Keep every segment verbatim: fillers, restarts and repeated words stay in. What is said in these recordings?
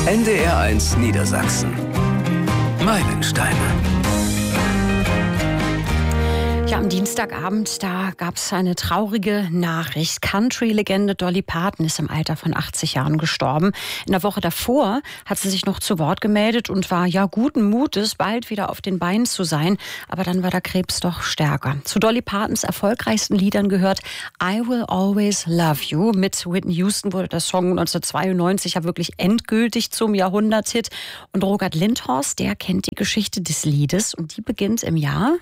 N D R eins Niedersachsen. Meilensteine. Ja, am Dienstagabend, da gab es eine traurige Nachricht. Country-Legende Dolly Parton ist im Alter von achtzig Jahren gestorben. In der Woche davor hat sie sich noch zu Wort gemeldet und war ja guten Mutes, bald wieder auf den Beinen zu sein. Aber dann war der Krebs doch stärker. Zu Dolly Partons erfolgreichsten Liedern gehört I Will Always Love You. Mit Whitney Houston wurde der Song neunzehnhundertzweiundneunzig ja wirklich endgültig zum Jahrhunderthit. Und Robert Lindhorst, der kennt die Geschichte des Liedes und die beginnt im Jahr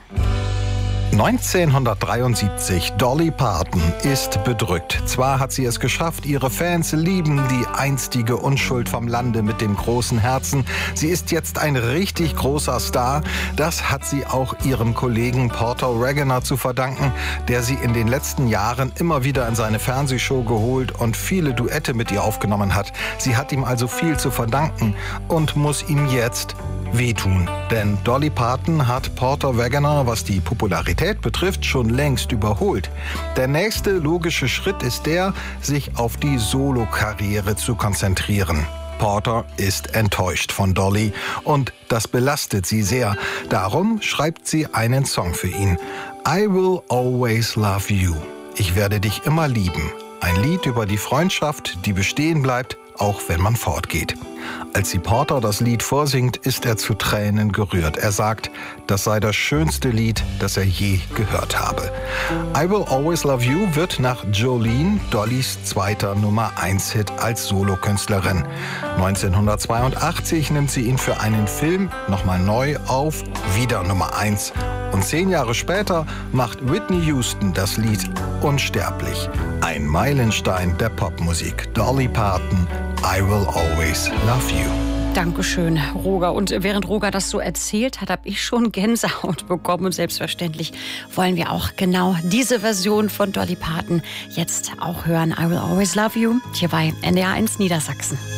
neunzehnhundertdreiundsiebzig. Dolly Parton ist bedrückt. Zwar hat sie es geschafft, ihre Fans lieben die einstige Unschuld vom Lande mit dem großen Herzen. Sie ist jetzt ein richtig großer Star. Das hat sie auch ihrem Kollegen Porter Wagoner zu verdanken, der sie in den letzten Jahren immer wieder in seine Fernsehshow geholt und viele Duette mit ihr aufgenommen hat. Sie hat ihm also viel zu verdanken und muss ihm jetzt wehtun. Denn Dolly Parton hat Porter Wagoner, was die Popularität betrifft, schon längst überholt. Der nächste logische Schritt ist der, sich auf die Solokarriere zu konzentrieren. Porter ist enttäuscht von Dolly und das belastet sie sehr. Darum schreibt sie einen Song für ihn. I Will Always Love You. Ich werde dich immer lieben. Ein Lied über die Freundschaft, die bestehen bleibt, auch wenn man fortgeht. Als sie Porter das Lied vorsingt, ist er zu Tränen gerührt. Er sagt, das sei das schönste Lied, das er je gehört habe. I Will Always Love You wird nach Jolene Dollys zweiter Nummer eins Hit als Solokünstlerin. neunzehnhundertzweiundachtzig nimmt sie ihn für einen Film nochmal neu auf, wieder Nummer eins. Und zehn Jahre später macht Whitney Houston das Lied unsterblich. Ein Meilenstein der Popmusik. Dolly Parton, I Will Always Love You. Dankeschön, Roger. Und während Roger das so erzählt hat, habe ich schon Gänsehaut bekommen. Und selbstverständlich wollen wir auch genau diese Version von Dolly Parton jetzt auch hören. I Will Always Love You, hier bei N D R eins Niedersachsen.